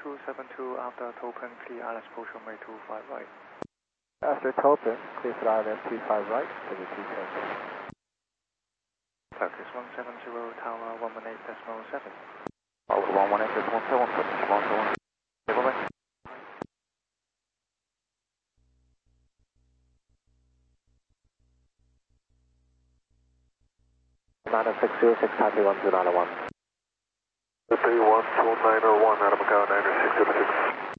272 after open, clear ILS approach runway 25 right. After open, clear for ILS 25 right, to the 210. Focus 170, tower 118.7. Tower 118.7, focus 170. Bye-bye. Niner 606, Taipei 12901. 12901, Adam Macau, Niner 606.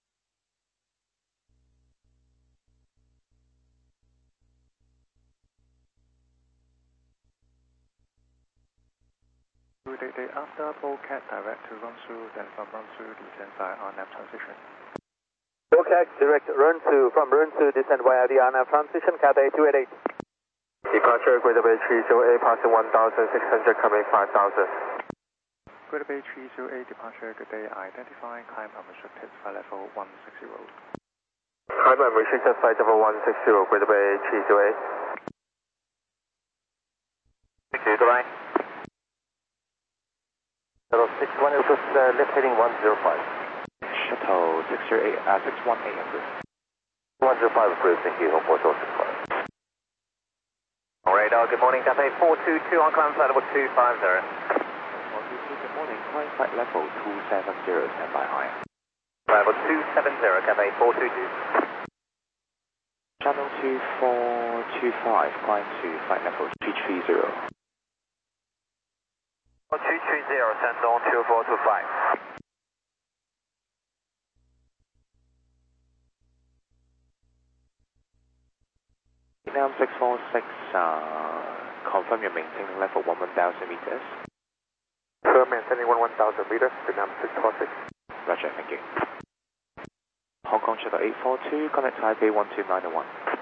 After Bulkhead direct to run through, then from run through descend via RNAV transition. Bulkhead direct from run through descend via the RNAV transition, Cathay 288. Departure Greater Bay 308, passing 1,600, coming 5,000. Greater Bay 308, departure good day, identifying climb unrestricted flight level 160. Climb unrestricted flight level 160, Greater Bay 308. Thank you, goodbye. 61 is just left heading 105. Shuttle 618, 618 approved. 105 approved, thank you, Hong 4065. Radar, good morning, Cathay 422 on climb flight level 250. 422, good morning, climb flight level 270, stand by high. Level 270, Cathay 422. Channel 2425, climb to flight level 230. 230, send on 2425. Vietnam 646, confirm you're maintaining level 1000 meters. Confirm maintaining 1000 meters, Vietnam 646. Roger, thank you. Hong Kong Shuttle 842, connect Taipei 12901.